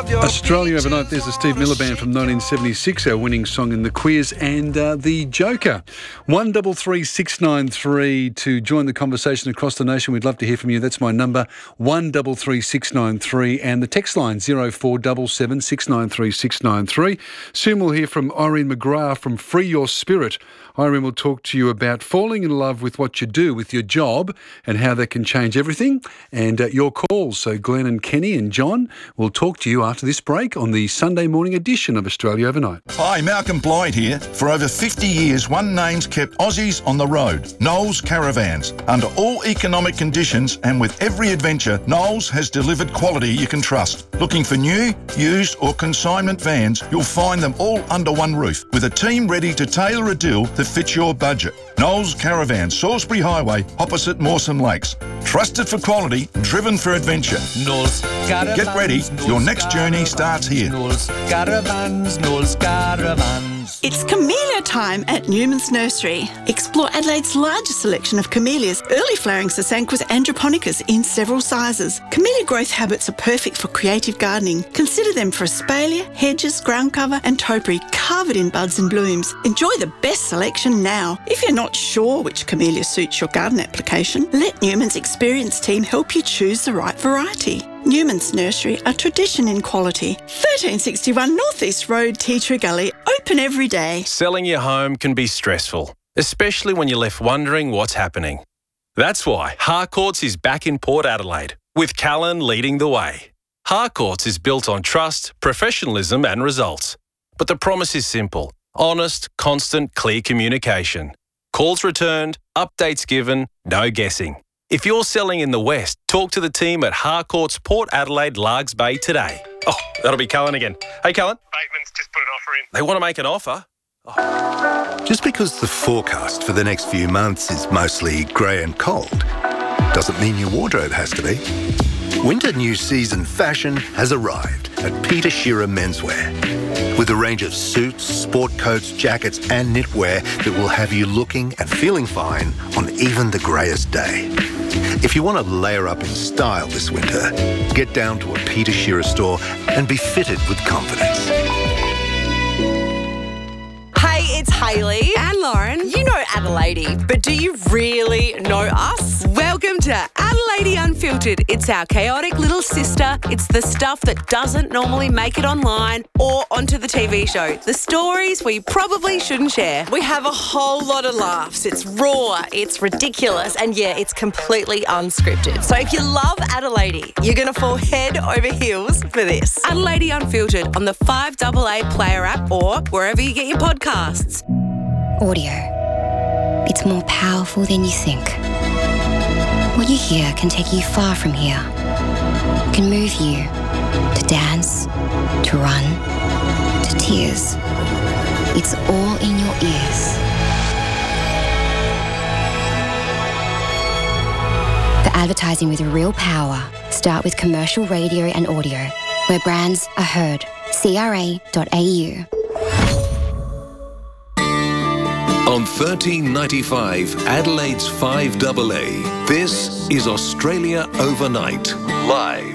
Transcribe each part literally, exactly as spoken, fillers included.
of your Australia Overnight, there's the Steve Miller Band from nineteen seventy-six, our winning song in the quiz, and uh, the Joker. one three three six nine three to join the conversation across the nation. We'd love to hear from you. That's my number, one three three six nine three, and the text line zero four seven seven six nine three six nine three. Soon we'll hear from Irene McGrath from Free Your Spirit. Irene will talk to you about falling in love with what you do, with your job, and how that can change everything, and uh, your calls. So Glenn and Kenny and John will talk to you after this break on the Sunday morning edition of Australia Overnight. Hi, Malcolm Blyde here. For over fifty years, one name's kept Aussies on the road, Knowles Caravans. Under all economic conditions and with every adventure, Knowles has delivered quality you can trust. Looking for new, used or consignment vans, you'll find them all under one roof, with a team ready to tailor a deal that fits your budget. Knowles Caravans, Salisbury Highway, opposite Mawson Lakes. Trusted for quality, driven for adventure. Knowles Caravans. Get ready, Knowles your next Caravans, journey starts here. Knowles Caravans, Knowles Caravans. It's camellia time at Newman's Nursery. Explore Adelaide's largest selection of camellias, early flowering Sasanquas androponicas in several sizes. Camellia growth habits are perfect for creative gardening. Consider them for espalier, hedges, ground cover and topiary covered in buds and blooms. Enjoy the best selection now. If you're not sure which camellia suits your garden application, let Newman's experienced team help you choose the right variety. Newman's Nursery, a tradition in quality. thirteen sixty-one North East Road, Tea Tree Gully, open every day. Selling your home can be stressful, especially when you're left wondering what's happening. That's why Harcourts is back in Port Adelaide, with Callan leading the way. Harcourts is built on trust, professionalism and results. But the promise is simple: honest, constant, clear communication. Calls returned, updates given, no guessing. If you're selling in the West, talk to the team at Harcourts Port Adelaide Largs Bay today. Oh, that'll be Callan again. Hey, Callan. Bateman's just put an offer in. They want to make an offer? Oh. Just because the forecast for the next few months is mostly grey and cold doesn't mean your wardrobe has to be. Winter new season fashion has arrived at Peter Shearer Menswear, with a range of suits, sport coats, jackets and knitwear that will have you looking and feeling fine on even the greyest day. If you want to layer up in style this winter, get down to a Peter Shearer store and be fitted with confidence. Hey, it's Hayley and Lauren. You know Adelaide, but do you really know us? Welcome to Adelaide Unfiltered. It's our chaotic little sister. It's the stuff that doesn't normally make it online or onto the T V show. The stories we probably shouldn't share. We have a whole lot of laughs. It's raw, it's ridiculous, and yeah, it's completely unscripted. So if you love Adelaide, you're going to fall head over heels for this. Adelaide Unfiltered on the five A A Player app or wherever you get your podcasts. Audio. It's more powerful than you think. What you hear can take you far from here. It can move you to dance, to run, to tears. It's all in your ears. For advertising with real power, start with commercial radio and audio, where brands are heard. C R A dot A U. On thirteen ninety-five, Adelaide's five A A, this is Australia Overnight, live.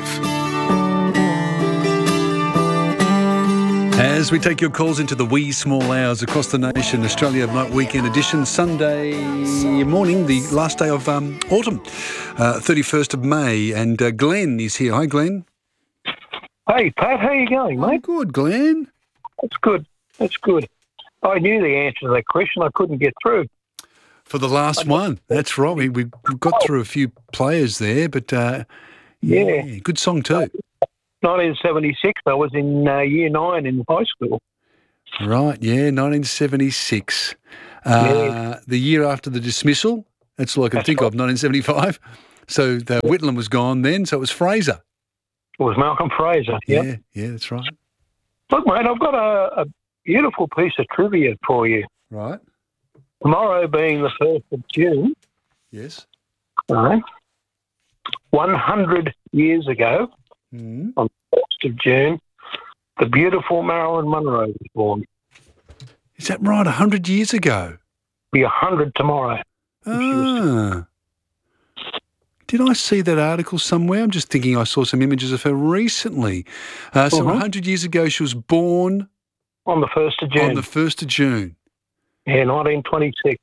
As we take your calls into the wee small hours across the nation, Australia Overnight Weekend Edition, Sunday morning, the last day of um, autumn, uh, thirty-first of May, and uh, Glenn is here. Hi, Glenn. Hey, Pat, how you going, mate? Oh, good, Glenn. That's good. That's good. I knew the answer to that question. I couldn't get through. For the last one. That's right. We, we got through a few players there, but uh, yeah, yeah, good song too. nineteen seventy-six, I was in uh, year nine in high school. Right, yeah, nineteen seventy-six. Uh, yeah. The year after the dismissal, that's all I can that's think right. of, nineteen seventy-five. So the Whitlam was gone then, so it was Fraser. It was Malcolm Fraser, yeah. Yep. Yeah, that's right. Look, mate, I've got a, a beautiful piece of trivia for you. Right. Tomorrow being the first of June. Yes. All right. one hundred years ago, mm. on the first of June, the beautiful Marilyn Monroe was born. Is that right? one hundred years ago? Be one hundred tomorrow. Ah. Did I see that article somewhere? I'm just thinking I saw some images of her recently. Uh, so Mhm. one hundred years ago, she was born On the first of June. on the first of June. Yeah, nineteen twenty-six.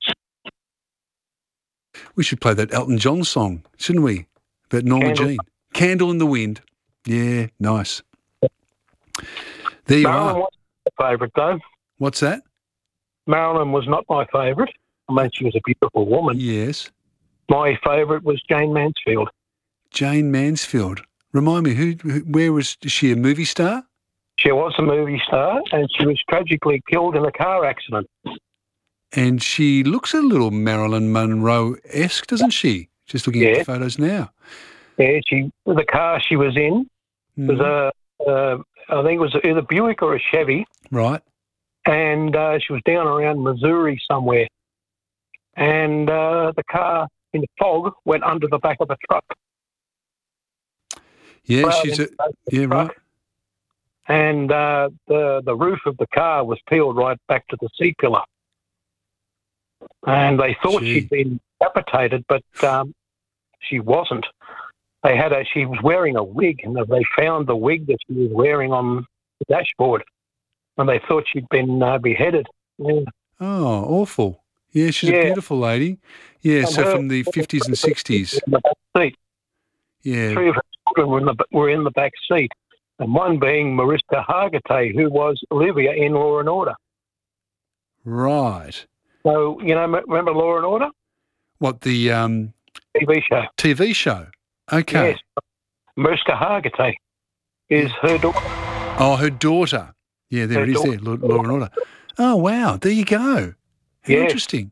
We should play that Elton John song, shouldn't we? About Norma Candle. Jean. Candle in the Wind. Yeah, nice. There you Marilyn are. wasn't my favourite, though. What's that? Marilyn was not my favourite. I mean, she was a beautiful woman. Yes. My favourite was Jane Mansfield. Jane Mansfield. Remind me, who, who? Where was is she? A movie star? She was a movie star, and she was tragically killed in a car accident. And she looks a little Marilyn Monroe-esque, doesn't she? Just looking at Yeah. the photos now. Yeah, she the car she was in was Mhm. a, uh, I think it was either Buick or a Chevy, Right. and uh, she was down around Missouri somewhere, and uh, the car in the fog went under the back of the truck. Yeah, Plowed she's a, into the back of the yeah, truck, right. And uh, the the roof of the car was peeled right back to the C pillar, and they thought Gee. she'd been decapitated, but um, she wasn't. They had a she was wearing a wig, and they found the wig that she was wearing on the dashboard, and they thought she'd been uh, beheaded. Yeah. Oh, awful. Yeah, she's a Yeah. beautiful lady. Yeah, And so her- from the fifties and sixties. In the back seat. Yeah, Three of her children were in the were in the back seat, and one being Mariska Hargitay, who was Olivia in Law and Order. right. So you know, m- remember Law and Order What, the um, T V show? T V show? Okay. Yes, Mariska Hargitay is her daughter. Oh, her daughter. Yeah, there Her it is daughter. there, Law, Law and Order. Oh, wow. There you go. How Yes. interesting.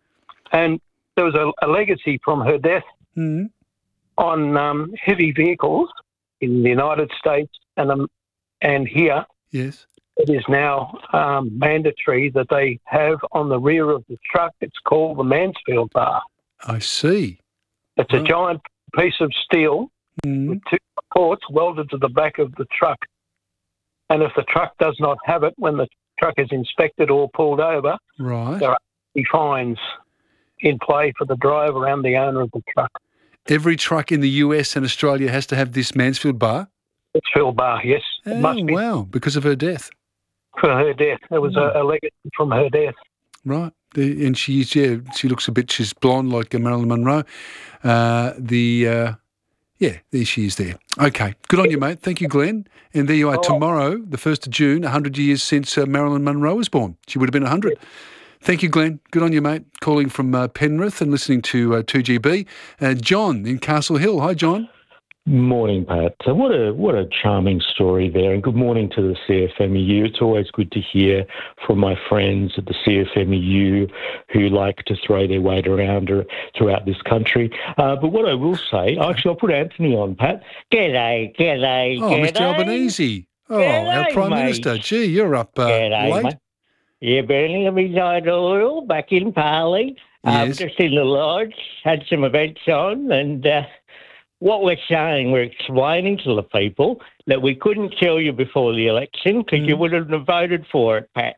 And there was a, a legacy from her death Hmm. on um, heavy vehicles in the United States and um, and here. Yes. It is now um, mandatory that they have on the rear of the truck. It's called the Mansfield bar. I see. It's a Right. giant piece of steel Hmm. with two ports welded to the back of the truck. And if the truck does not have it, when the truck is inspected or pulled over, Right. there are fines in play for the driver and the owner of the truck. Every truck in the U S and Australia has to have this Mansfield bar? It's Phil Bar, yes. It Oh, must be wow. Because of her death. for her death. It was a, a legacy from her death. Right. The, and she's, yeah, she looks a bit, she's blonde like uh, Marilyn Monroe. Uh, the, uh, yeah, there she is there. Okay. Good on you, mate. Thank you, Glenn. And there you are. Oh. Tomorrow, the first of June, one hundred years since uh, Marilyn Monroe was born. She would have been one hundred. Thank you, Glenn. Good on you, mate. Calling from uh, Penrith and listening to uh, two G B. Uh, John in Castle Hill. Hi, John. Morning, Pat. So what a what a charming story there, and good morning to the C F M E U. It's always good to hear from my friends at the C F M E U who like to throw their weight around uh, throughout this country. Uh, but what I will say, actually, I'll put Anthony on, Pat. G'day, g'day, Oh, g'day. Mister Albanese. Oh, our G'day, Prime mate. Minister. Gee, you're up uh, G'day, late. mate. Yeah, burning a midnight oil back in Parley. Um, Yes. just in the lodge, had some events on, and uh, what we're saying, we're explaining to the people that we couldn't tell you before the election because you wouldn't have voted for it, Pat.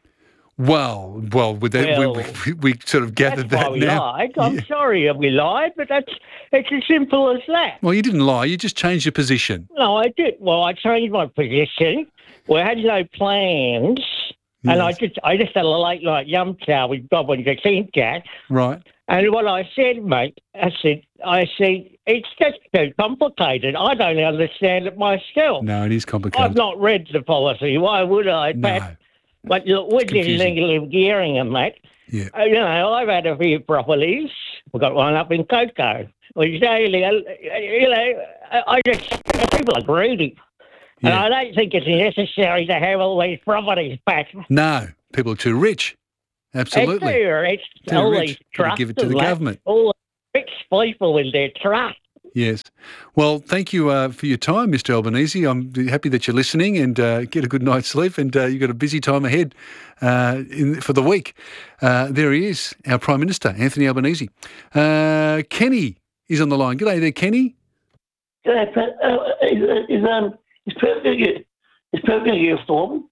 Well, well, with that, Well, we, we, we sort of gathered That's that why we now. lied. I'm Yeah. sorry that we lied, but that's it's as simple as that. Well, you didn't lie. You just changed your position. No, I did. Well, I changed my position. We had no plans. And I Yes. just I just had a late night yum chow with Bob and Jacinta. Right. And what I said, mate, I said, I said, it's just too complicated. I don't understand it myself. No, it is I've complicated. not read the policy. Why would I, Pat? No. But look, we're just confusing. legally gearing them, mate. Yeah. Uh, you know, I've had a few properties. We've got one up in Coco. Which daily, uh, you know, I I just, people are greedy. And Yeah. I don't think it's necessary to have all these properties, Pat. No, people are too rich. Absolutely. It's too rich. Too all rich. these Gotta trusts give it to and the that, government. All the rich people in their trust. Yes. Well, thank you uh, for your time, Mister Albanese. I'm happy that you're listening, and uh, get a good night's sleep. And uh, you've got a busy time ahead uh, in, for the week. Uh, there he is, our Prime Minister, Anthony Albanese. Uh, Kenny is on the line. G'day there, Kenny. G'day, Pat. Uh, is, is, um, is Pat going to is Pat going to get a storm?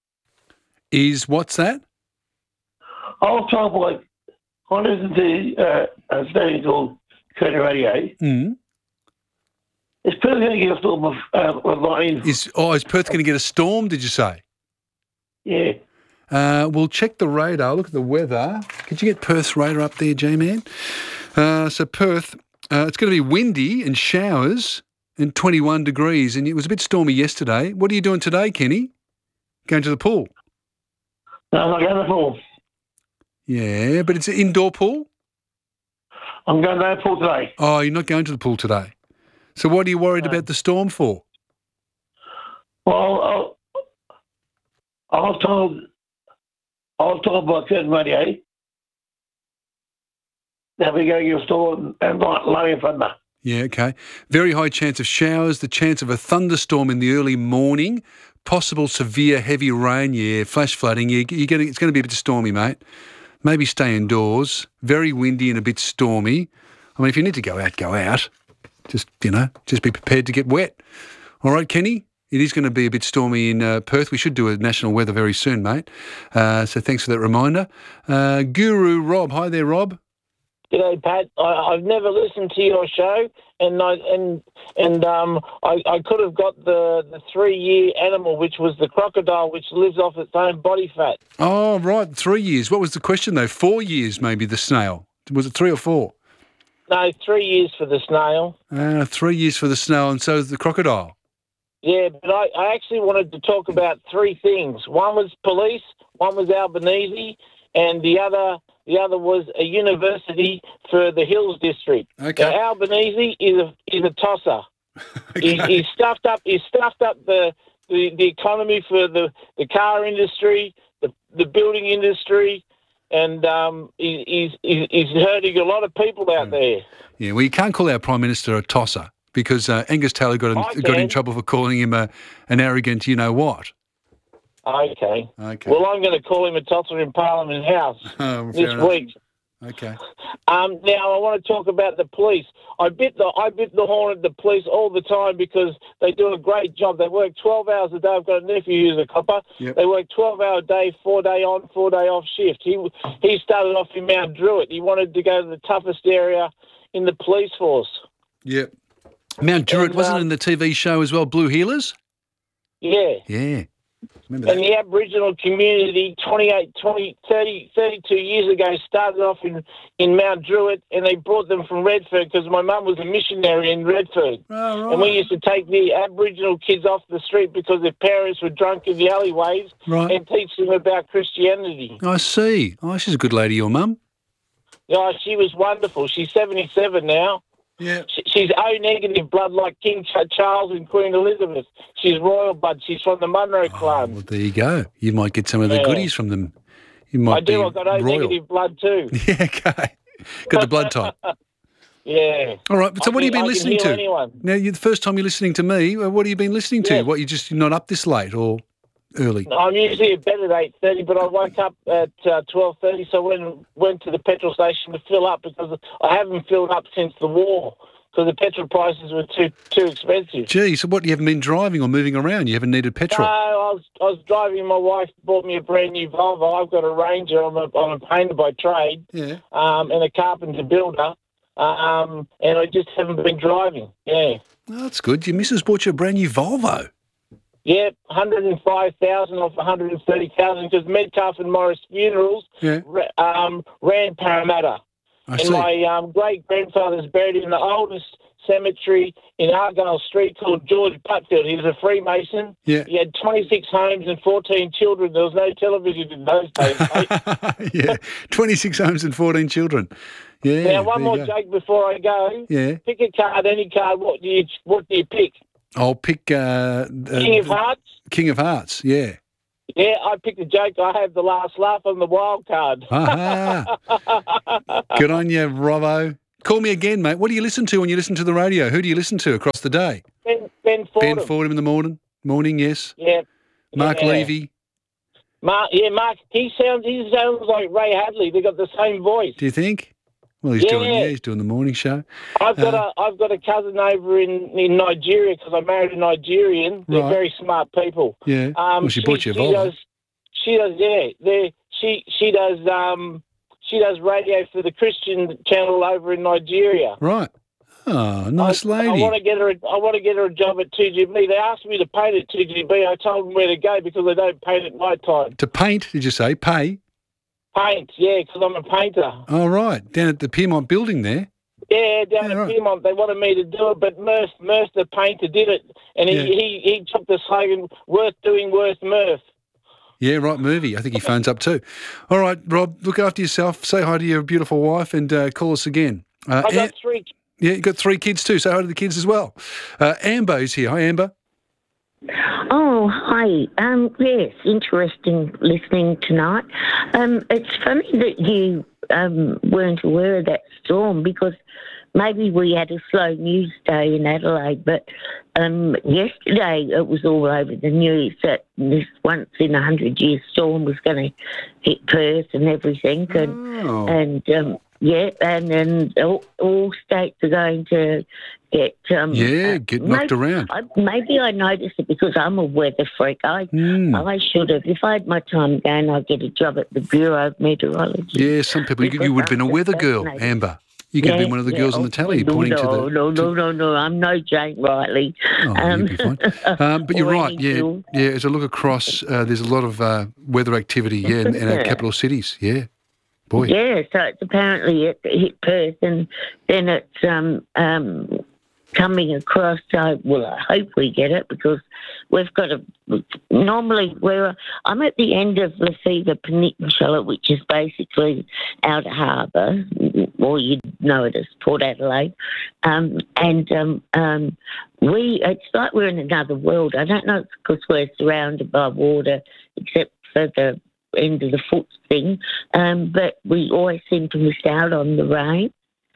Is what's that? I was told by, I listened to uh, a station called Curtin Radio, Mm. Is Perth going to get a storm of, uh, of lightning? Is oh, is Perth going to get a storm? Did you say? Yeah. Uh, we'll check the radar. Look at the weather. Could you get Perth's radar up there, G-Man? Uh, so Perth, uh, it's going to be windy and showers and twenty-one degrees, and it was a bit stormy yesterday. What are you doing today, Kenny? Going to the pool? No, I'm not going to the pool. Yeah, but it's an indoor pool? I'm going to the pool today. Oh, you're not going to the pool today. So what are you worried No. about the storm for? Well, I, I was told, I was told by Curtin Radio that we're going to get a storm and light lightning thunder. Yeah, okay. Very high chance of showers, the chance of a thunderstorm in the early morning, possible severe heavy rain, yeah, flash flooding. You, you get, it's going to be a bit stormy, mate. Maybe stay indoors. Very windy and a bit stormy. I mean, if you need to go out, go out. Just, you know, just be prepared to get wet. All right, Kenny? It is going to be a bit stormy in uh, Perth. We should do a national weather very soon, mate. Uh, so thanks for that reminder. Uh, Guru Rob. Hi there, Rob. G'day, Pat. I, I've never listened to your show, and I, and and um, I, I could have got the, the three-year animal, which was the crocodile, which lives off its own body fat. Oh, right, three years. What was the question, though? Four years, maybe, the snail. Was it three or four? No, three years for the snail. Uh, three years for the snail, and so is the crocodile. Yeah, but I, I actually wanted to talk about three things. One was police, one was Albanese, and the other the other was a university for the Hills District. Okay. Now, Albanese is a is a tosser. Okay. He, he's stuffed up. He's stuffed up the, the, the economy for the, the car industry, the the building industry, and um, he, he's he's he's hurting a lot of people out there. Yeah, well, you can't call our Prime Minister a tosser because uh, Angus Taylor got I in, got in can. trouble for calling him a, an arrogant you-know-what. Okay. Okay. Well, I'm going to call him a tosser in Parliament House Oh, fair this enough. week. Okay. Um, now I want to talk about the police. I bit the I bit the horn at the police all the time because they do a great job. They work twelve hours a day. I've got a nephew who's a copper. Yep. They work twelve hour a day, four day on, four day off shift. He he started off in Mount Druitt. He wanted to go to the toughest area in the police force. Yep. Mount Druitt, And, wasn't uh, it in the T V show as well, Blue Healers? Yeah. Yeah. Remember And that? the Aboriginal community twenty-eight, twenty, thirty, thirty-two years ago started off in, in Mount Druitt, and they brought them from Redford because my mum was a missionary in Redford. Oh, right. And we used to take the Aboriginal kids off the street because their parents were drunk in the alleyways Right. and teach them about Christianity. I see. Oh, she's a good lady, your mum. Yeah, she was wonderful. She's seventy-seven now. Yeah. She, she's O negative blood like King Ch- Charles and Queen Elizabeth. She's royal blood. She's from the Munro clan. Well, there you go. You might get some of the Yeah. goodies from them. You might I do. be I've got O royal. negative blood too. Yeah, okay. Got the blood type. Yeah. All right. So I what have you can- been I can listening heal to? anyone. Now, you, the first time you're listening to me, uh, what have you been listening to? Yeah. What, you just not up this late or early? I'm usually in bed at eight thirty, but I woke up at uh, twelve thirty, so I went, went to the petrol station to fill up because I haven't filled up since the war because the petrol prices were too too expensive. Gee, so what, you haven't been driving or moving around? You haven't needed petrol? No, I was I was driving. My wife bought me a brand new Volvo. I've got a Ranger. I'm a, I'm a painter by trade, Yeah. um, and a carpenter builder, um, and I just haven't been driving. Yeah. Oh, that's good. Your missus bought you a brand new Volvo. Yeah, one hundred five thousand off one hundred thirty thousand because Metcalf and Morris Funerals Yeah. ra- um, ran Parramatta. I and see. my um, great-grandfather's buried in the oldest cemetery in Argyle Street called George Putfield. He was a Freemason. Yeah. He had twenty-six homes and fourteen children. There was no television in those days, mate. Yeah. twenty-six homes and fourteen children. Yeah. Now, one there more you go. joke before I go. Yeah. Pick a card, any card. What do you What do you pick? I'll pick... Uh, uh, King of Hearts? King of Hearts, yeah. Yeah, I picked a joke. I have the last laugh on the wild card. Aha. Good on you, Robbo. Call me again, mate. What do you listen to when you listen to the radio? Who do you listen to across the day? Ben, ben Fordham. Ben Fordham in the morning. Morning, yes. Yeah. Mark yeah. Levy. Mark, yeah, Mark. He sounds. He sounds like Ray Hadley. They got the same voice. Do you think? Well, he's Yeah. doing yeah, he's doing the morning show. I've got Uh, a I've got a cousin over in, in Nigeria because I married a Nigerian. They're Right. very smart people. Yeah. Um, well, she, bought you a she Volvo. does. She does. Yeah. They she she does. Um, she does radio for the Christian channel over in Nigeria. Right. Oh, nice I, I lady. want to get her. A, I want to get her a job at two G B. They asked me to paint at two G B. I told them where to go because they don't paint at night time. To paint, did you say? Pay? Paint, yeah, because I'm a painter. Oh, right. Down at the Piermont building there. Yeah, down Yeah, at right. Piermont, they wanted me to do it, but Murph, Murph the painter, did it, and he, Yeah. he, he took the slogan, worth doing, worth Murph. Yeah, right, movie. I think he phones up too. All right, Rob, look after yourself. Say hi to your beautiful wife and uh, call us again. Uh, I got Am- three. yeah, you got three kids too. Say hi to the kids as well. Uh, Amber's here. Hi, Amber. Oh, hi. Um, yes, interesting listening tonight. Um, it's funny that you um, weren't aware of that storm because maybe we had a slow news day in Adelaide, but um, yesterday it was all over the news that this once in a hundred year storm was going to hit Perth and everything, and Oh. and um, yeah, and then all, all states are going to get um, Yeah, get knocked maybe, around. I, maybe I noticed it because I'm a weather freak. I Mm. I should have. If I had my time again, I'd get a job at the Bureau of Meteorology. Yeah, some people, you, you would have been a weather girl, Amber. You could have been one of the girls on the tally no, pointing no, to the... No, no, no, no, I'm no Jane Riley. Oh, you'd be fine. Um, but you're or right, any yeah. Jill. Yeah, as I look across, uh, there's a lot of uh, weather activity, yeah, in, in our Yeah. capital cities, yeah. Boy. Yeah, so it's apparently it hit Perth and then it's um, um, coming across. So, well, I hope we get it because we've got a. Normally, we're I'm at the end of Lefevre Peninsula, which is basically Outer Harbour, or you'd know it as Port Adelaide, um, and um, um, we. It's like we're in another world. I don't know, it's because we're surrounded by water, except for the end of the foot thing, um, but we always seem to miss out on the rain.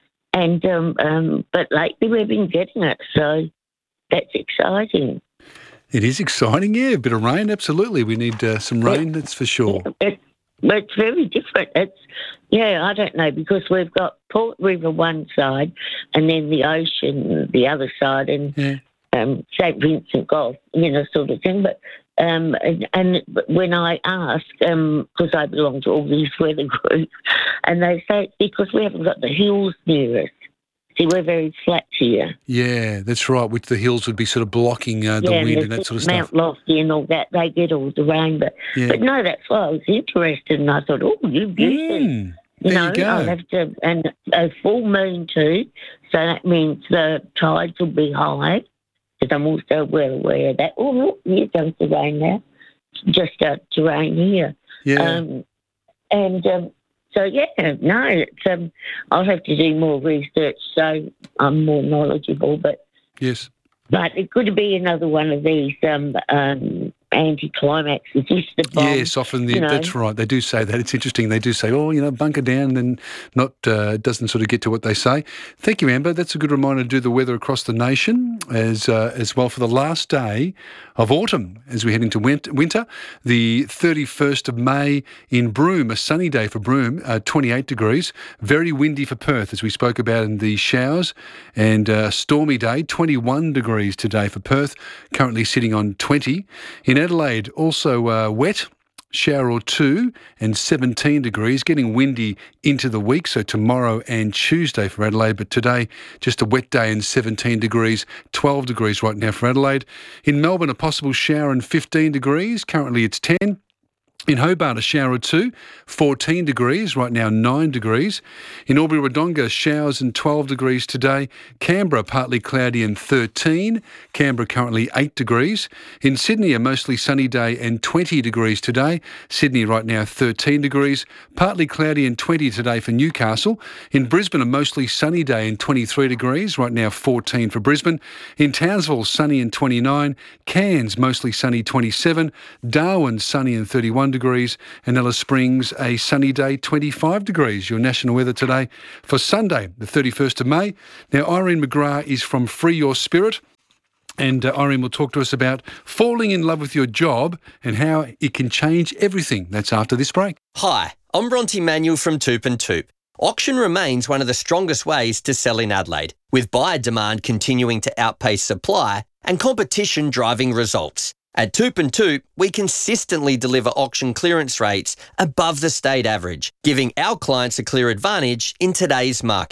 And um, um, but lately we've been getting it, so that's exciting. It is exciting, yeah. A bit of rain, absolutely. We need uh, some rain, that's for sure. It, but it's very different. It's yeah, I don't know because we've got Port River one side, and then the ocean the other side, and yeah. um, Saint Vincent Gulf, you know, sort of thing. But Um, and, and when I ask, because um, I belong to all these weather groups, and they say it's because we haven't got the hills near us. See, we're very flat here. Yeah, that's right, which the hills would be sort of blocking uh, the yeah, wind and and that sort of Mount stuff. Lofty and all that, they get all the rain. But, Yeah. but no, that's why I was interested, and I thought, oh, you've used it. Mm, You there know, you go. I'll have to, and a full moon too, so that means the tides will be high, because I'm also well aware of that. Oh, look, here comes the rain now. Just started to rain here. Yeah. Um, and um, so, yeah, no, it's, um, I'll have to do more research so I'm more knowledgeable, but Yes. but it could be another one of these um, um, anti-climaxes. Just the bomb, Yes, often the, you know. that's right. They do say that. It's interesting. They do say, oh, you know, bunker down, and then not uh, doesn't sort of get to what they say. Thank you, Amber. That's a good reminder to do the weather across the nation as uh, as well for the last day of autumn as we head into win- winter. The thirty-first of May in Broome, a sunny day for Broome, uh, twenty-eight degrees. Very windy for Perth, as we spoke about in the showers, and uh, stormy day, twenty-one degrees today for Perth, currently sitting on twenty. In Adelaide, also uh, wet, shower or two, and seventeen degrees, getting windy into the week, so tomorrow and Tuesday for Adelaide, but today just a wet day and seventeen degrees, twelve degrees right now for Adelaide. In Melbourne, a possible shower and fifteen degrees, currently it's ten. In Hobart, a shower or two, fourteen degrees, right now nine degrees. In Albury-Wodonga, showers and twelve degrees today. Canberra, partly cloudy and thirteen. Canberra currently eight degrees. In Sydney, a mostly sunny day and twenty degrees today. Sydney right now thirteen degrees. Partly cloudy and twenty today for Newcastle. In Brisbane, a mostly sunny day and twenty-three degrees, right now fourteen for Brisbane. In Townsville, sunny and twenty-nine. Cairns, mostly sunny twenty-seven. Darwin, sunny and thirty-one degrees, and Alice Springs a sunny day, twenty-five degrees. Your national weather today for Sunday, the thirty-first of May. Now, Irene McGrath is from Free Your Spirit, and uh, Irene will talk to us about falling in love with your job and how it can change everything. That's after this break. Hi, I'm Bronte Manuel from Toop and Toop. Auction remains one of the strongest ways to sell in Adelaide, with buyer demand continuing to outpace supply and competition driving results. At Toop and Toop, we consistently deliver auction clearance rates above the state average, giving our clients a clear advantage in today's market.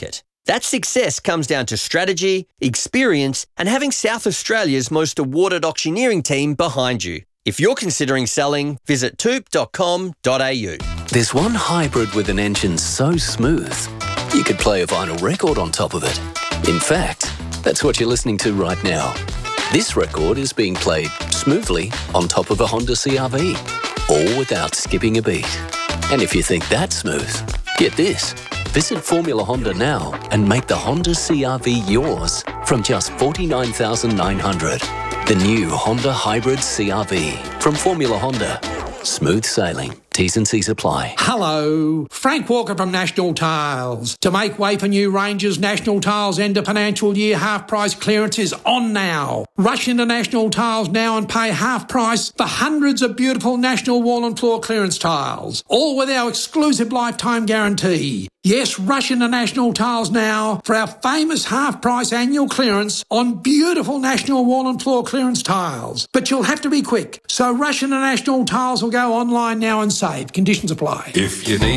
That success comes down to strategy, experience, and having South Australia's most awarded auctioneering team behind you. If you're considering selling, visit toop dot com dot a u. There's one hybrid with an engine so smooth, you could play a vinyl record on top of it. In fact, that's what you're listening to right now. This record is being played smoothly on top of a Honda C R V, all without skipping a beat. And if you think that's smooth, get this. Visit Formula Honda now and make the Honda C R V yours from just forty-nine thousand nine hundred dollars. The new Honda Hybrid C R V from Formula Honda. Smooth sailing. T's and C's apply. Hello, Frank Walker from National Tiles. To make way for new ranges, National Tiles end of financial year half price clearance is on now. Rush into National Tiles now and pay half price for hundreds of beautiful National wall and floor clearance tiles, all with our exclusive lifetime guarantee. Yes, rush into National Tiles now for our famous half price annual clearance on beautiful National wall and floor clearance tiles. But you'll have to be quick, so rush into National Tiles or go online now and save. Conditions apply. If you need